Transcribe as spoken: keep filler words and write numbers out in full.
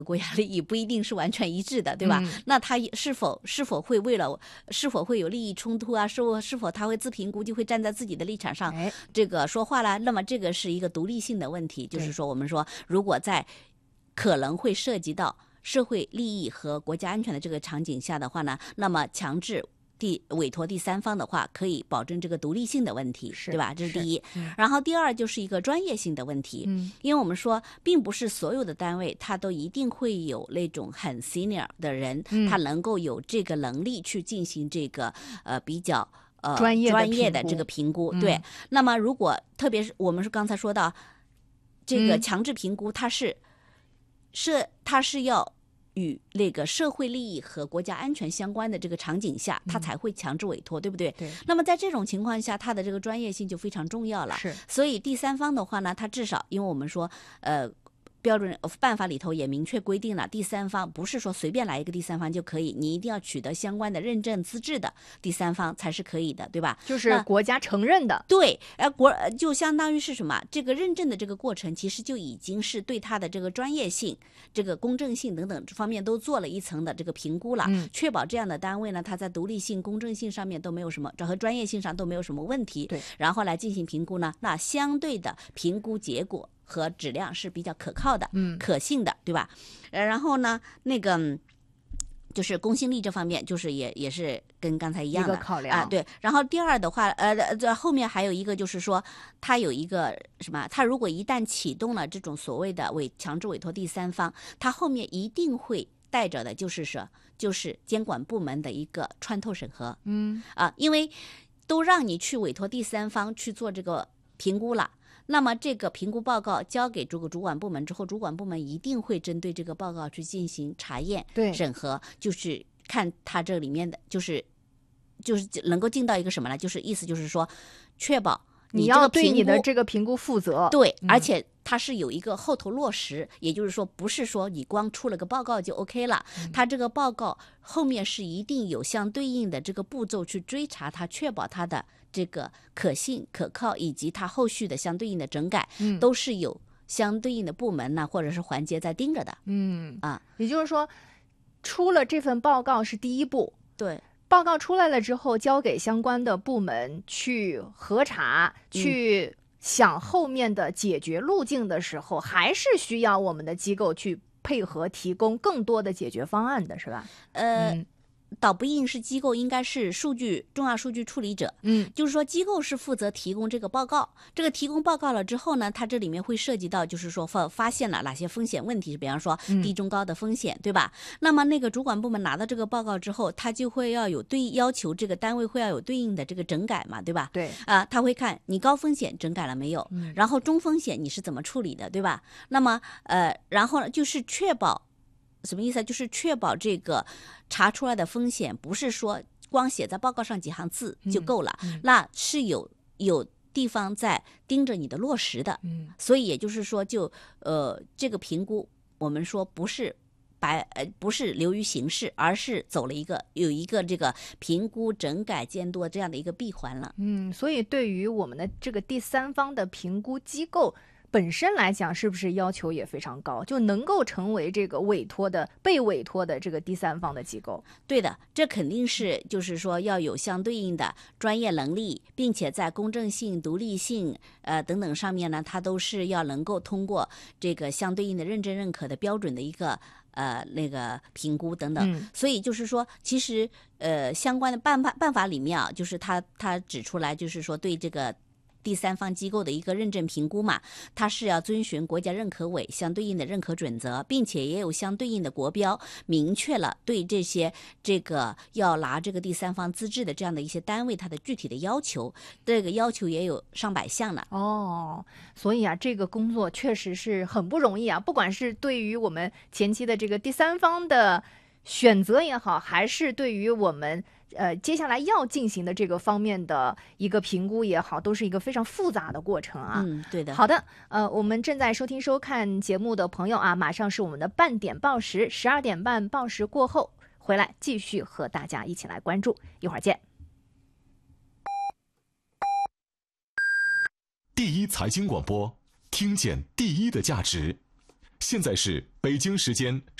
国家利益不一定是完全一致的，对吧？嗯、那他是否是否会为了是否会有利益冲突啊？是否是否他会自评估，就会站在自己的立场上这个说话啦？那么这个是一个独立性的问题，就是说我们说如果在可能会涉及到社会利益和国家安全的这个场景下的话呢，那么强制第委托第三方的话，可以保证这个独立性的问题，对吧？这是第一。嗯、然后第二就是一个专业性的问题，嗯、因为我们说，并不是所有的单位它都一定会有那种很 senior 的人，嗯、他能够有这个能力去进行这个呃比较呃专业的专业的这个评估。嗯、对，那么如果特别是我们是刚才说到这个强制评估，它是是它是要。与那个社会利益和国家安全相关的这个场景下，他才会强制委托，嗯、对不对？ 对。 那么在这种情况下，他的这个专业性就非常重要了。 是。 所以第三方的话呢，他至少，因为我们说，呃。标准办法里头也明确规定了，第三方不是说随便来一个第三方就可以，你一定要取得相关的认证资质的第三方才是可以的，对吧？ 就是国家承认的。 对，呃，国就相当于是什么？这个认证的这个过程，其实就已经是对它的这个专业性、这个公正性等等方面都做了一层的这个评估了，嗯、确保这样的单位呢，它在独立性、公正性上面都没有什么，和专业性上都没有什么问题。 对， 然后来进行评估呢，那相对的评估结果和质量是比较可靠的，嗯，可信的，对吧？呃，然后呢，那个就是公信力这方面，就是也也是跟刚才一样的一个考量啊，对。然后第二的话，呃，这后面还有一个就是说，它有一个什么？它如果一旦启动了这种所谓的委强制委托第三方，它后面一定会带着的就是说，就是监管部门的一个穿透审核，嗯啊，因为都让你去委托第三方去做这个评估了。那么这个评估报告交给这个主管部门之后，主管部门一定会针对这个报告去进行查验、审核，就是看它这里面的，就是就是能够尽到一个什么呢？就是意思就是说，确保你要对你的这个评估负责。 对，嗯、而且它是有一个后头落实，也就是说，不是说你光出了个报告就 OK 了，嗯、它这个报告后面是一定有相对应的这个步骤去追查它，确保它的这个可信可靠，以及它后续的相对应的整改，嗯、都是有相对应的部门呢或者是环节在盯着的。 嗯啊， 也就是说，出了这份报告是第一步。 对。 报告出来了之后，交给相关的部门去核查，去想后面的解决路径的时候，嗯、还是需要我们的机构去配合，提供更多的解决方案的，是吧？ 呃。 嗯倒不一定是机构，应该是数据重要数据处理者。 嗯， 就是说机构是负责提供这个报告，这个提供报告了之后呢，它这里面会涉及到，就是说发发现了哪些风险问题，比方说低中高的风险，嗯、对吧？那么那个主管部门拿到这个报告之后，他就会要有对要求这个单位会要有对应的这个整改嘛，对吧？ 对啊、呃，他会看你高风险整改了没有，嗯、然后中风险你是怎么处理的，对吧？那么呃，然后呢就是确保。什么意思啊？就是确保这个查出来的风险不是说光写在报告上几行字就够了，嗯嗯、那是有有地方在盯着你的落实的。嗯，所以也就是说就，就呃这个评估，我们说不是白呃不是流于形式，而是走了一个有一个这个评估、整改、监督这样的一个闭环了。 嗯，所以对于我们的这个第三方的评估机构。本身来讲，是不是要求也非常高，就能够成为这个委托的、被委托的这个第三方的机构？ 对的，这肯定是就是说要有相对应的专业能力，并且在公正性、独立性呃等等上面呢，它都是要能够通过这个相对应的认证认可的标准的一个呃那个评估等等。嗯、所以就是说，其实呃相关的办法办法里面啊，就是他他指出来，就是说对这个。第三方机构的一个认证评估嘛，它是要遵循国家认可委相对应的认可准则，并且也有相对应的国标，明确了对这些这个要拿这个第三方资质的这样的一些单位，它的具体的要求，这个要求也有上百项了。 哦，所以啊，这个工作确实是很不容易啊，不管是对于我们前期的这个第三方的选择也好，还是对于我们呃，接下来要进行的这个方面的一个评估也好，都是一个非常复杂的过程啊。 嗯，对的。 好的，呃，我们正在收听收看节目的朋友啊，马上是我们的半点报时，十二点半报时过后回来继续和大家一起来关注，一会儿见。 第一财经广播，听见第一的价值。 现在是北京时间